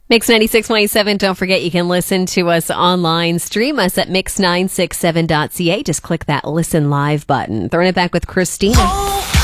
Mix 96.7. Don't forget you can listen to us online. Stream us at mix967.ca. Just click that listen live button. Throwing it back with Christina.